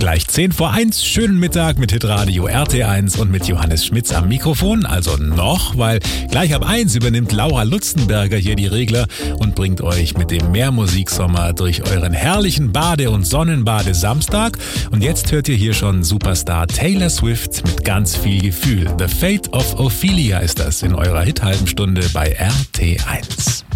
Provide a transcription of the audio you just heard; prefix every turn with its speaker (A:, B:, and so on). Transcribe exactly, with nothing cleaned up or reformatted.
A: Gleich zehn vor eins, schönen Mittag mit Hitradio R T eins und mit Johannes Schmitz am Mikrofon. Also noch, weil gleich ab eins übernimmt Laura Lutzenberger hier die Regler und bringt euch mit dem Mehrmusiksommer durch euren herrlichen Bade- und Sonnenbade-Samstag. Und jetzt hört ihr hier schon Superstar Taylor Swift mit ganz viel Gefühl. The Fate of Ophelia ist das in eurer Hit-Halben Stunde bei R T eins.